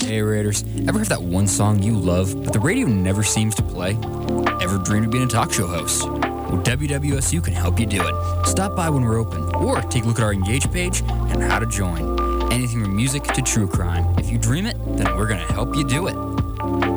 Hey Raiders, ever have that one song you love, but the radio never seems to play? Ever dreamed of being a talk show host? Well, WWSU can help you do it. Stop by when we're open, or take a look at our Engage page and how to join. Anything from music to true crime. If you dream it, then we're going to help you do it.